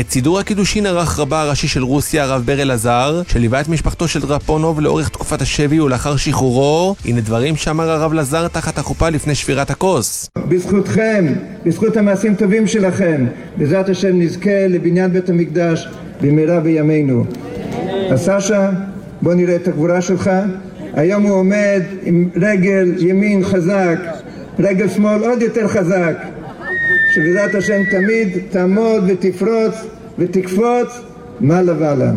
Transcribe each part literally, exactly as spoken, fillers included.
את סידור הקידושין ערך רבה הראשי של רוסיה, הרב בר אלעזר, שליווה את משפחתו של דרפונוב לאורך תקופת השבי ולאחר שחרורו. הנה דברים שאמר הרב אלעזר תחת החופה לפני שבירת הכוס. בזכותכם, בזכות המעשים טובים שלכם, בעזרת השם נזכה לבניין בית המקדש במהרה בימינו. אז סשה, בוא נראה את הגבורה שלך. היום הוא עומד עם רגל ימין חזק, רגל שמאל עוד יותר חזק, שבעזרת השם תמיד תעמוד ותפרוץ ותקפוץ מעלה ועלה.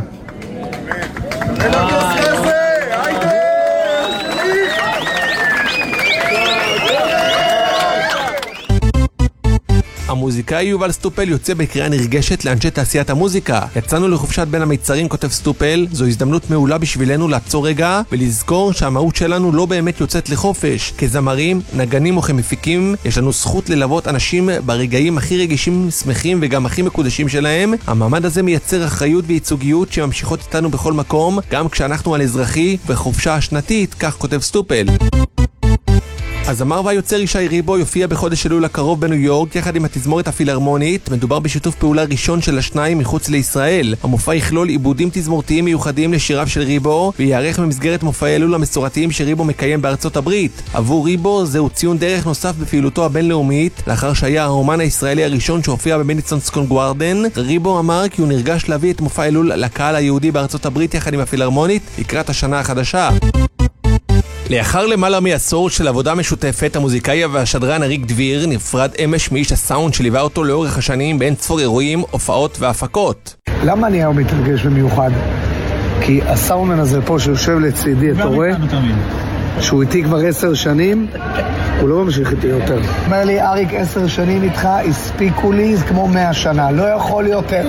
המוזיקאי יובל סטופל יוצא בקריאה נרגשת לאנשי תעשיית המוזיקה. יצאנו לחופשת בין המיצרים, כותב סטופל, זו הזדמנות מעולה בשבילנו לעצור רגע ולזכור שהמהות שלנו לא באמת יוצאת לחופש. כזמרים, נגנים או כמפיקים, יש לנו זכות ללוות אנשים ברגעים הכי רגישים, שמחים וגם הכי מקודשים שלהם. המעמד הזה מייצר אחריות וייצוגיות שממשיכות איתנו בכל מקום, גם כשאנחנו על אזרחי וחופשה השנתית, כך כותב סטופל. הזמר והיוצר ישי ריבו יופיע בחודש אלול הקרוב בניו יורק יחד עם התזמורת הפילהרמונית. מדובר בשיתוף פעולה ראשון של השניים מחוץ לישראל. המופע יכלול עיבודים תזמורתיים מיוחדים לשיריו של ריבו ויערך במסגרת מופעי אלול המסורתיים שריבו מקיים בארצות הברית. עבור ריבו זהו ציון דרך נוסף בפעילותו הבינלאומית, לאחר שהיה האומן הישראלי הראשון שהופיע במדיסון סקוור גארדן. ריבו אמר כי הוא נרגש להביא את מופע אלול לקהל היהודי בארצות הברית יחד עם הפילהרמונית לקראת השנה החדשה. לאחר למעלה מעשור של עבודה משותפת, המוזיקאי והשדרן אריק דביר נפרד אמש מאיש הסאונד שליווה אותו לאורך השנים בין צפור אירועים, הופעות והפקות. למה אני היום מתרגש במיוחד? כי הסאונדמן הזה פה שיושב לצידי, אתה רואה? שהוא איתי כבר עשר שנים, הוא לא ממשיך איתי יותר. אומר לי, אריק, עשר שנים איתך, הספיקו לי, זה כמו מאה שנה, לא יכול יותר.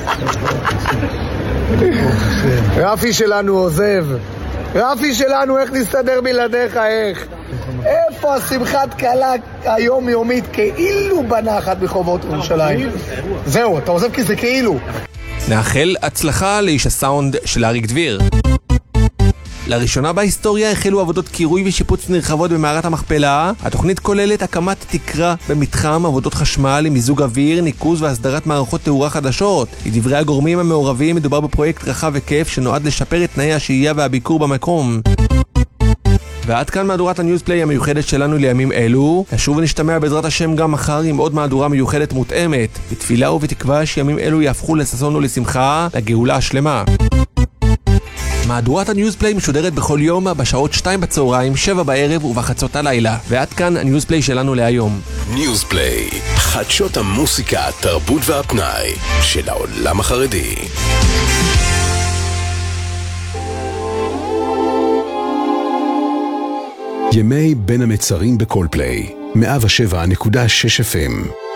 רפי שלנו עוזב. רפי שלנו, איך נסתדר בלעדיך, איך? איפה השמחת קלה היומיומית כאילו בנחת בחובות ירושלים? זהו, אתה עוזב כי זה כאילו. נאחל הצלחה לאיש הסאונד של אריק דביר. לראשונה בהיסטוריה החלו עבודות קירוי ושיפוץ נרחבות במערת המכפלה. התוכנית כוללת הקמת תקרה במתחם, עבודות חשמל עם מיזוג אוויר, ניקוז והסדרת מערכות תאורה חדשות. לדברי הגורמים המעורבים מדובר בפרויקט רחב היקף שנועד לשפר את תנאי השהייה והביקור במקום. ועד כאן מהדורת הניוזפליי המיוחדת שלנו לימים אלו. נשוב ונשתמע בעזרת השם גם מחר עם עוד מהדורה מיוחדת מותאמת, בתפילה ובתקווה שימים אלו יהפכו לששון ולשמחה, לגאולה השלמה. מהדורת הניוזפליי משודרת בכל יום בשעות שתיים בצהריים, שבע בערב ובחצות הלילה. ועד כאן הניוזפליי שלנו להיום. ניוזפליי, חדשות המוסיקה, התרבות והפנאי של העולם החרדי. ימי בין המצרים בכל פליי, מאה ושבע נקודה שש אף אם.